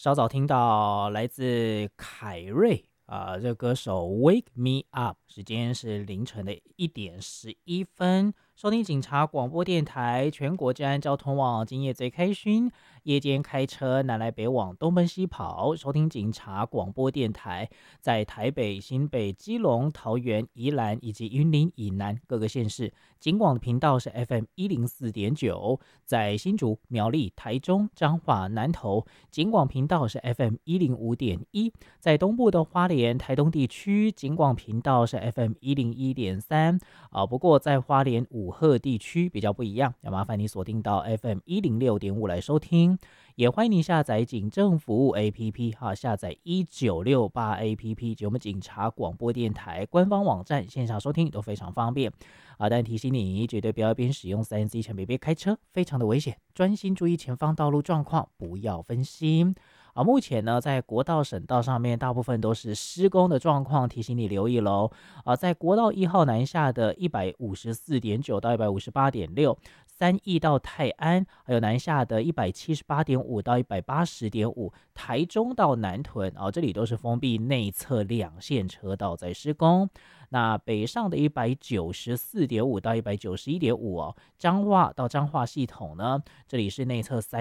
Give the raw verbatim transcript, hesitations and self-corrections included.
稍早听到来自凯瑞啊、这个歌手《Wake Me Up》，时间是凌晨的一点十一分。收听警察广播电台，全国治安交通网，今夜最开心。夜间开车南来北往，东奔西跑，收听警察广播电台，在台北、新北、基隆、桃园、宜兰以及云林以南各个县市，警广的频道是 F M 一零四点九，在新竹、苗栗、台中、彰化、南投，警广频道是 F M 一零五点一，在东部的花莲、台东地区，警广频道是 F M 一零一点三啊。不过在花莲武鹤地区比较不一样，要麻烦你锁定到 F M 一零六点五来收听。也欢迎你下载警政服务 A P P 哈，下载一九六八 A P P 及我们警察广播电台官方网站，线上收听都非常方便啊。但提醒你，绝对不要一边使用 三 C 产品边开车，非常的危险，专心注意前方道路状况，不要分心。啊，目前呢，在国道、省道上面，大部分都是施工的状况，提醒你留意喽。啊，在国道一号南下的一百五十四点九到一百五十八点六，三义到泰安，还有南下的一百七十八点五到一百八十点五，台中到南屯，啊，这里都是封闭内侧两线车道在施工。那北上的一百九十四点五到一百九十一点五哦，彰化到彰化系统呢，这里是内侧三